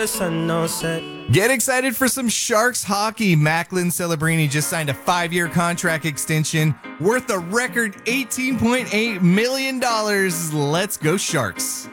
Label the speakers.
Speaker 1: Get excited for some Sharks hockey. Macklin Celebrini just signed a 5-year contract extension worth a record $18.8 million. Let's go Sharks.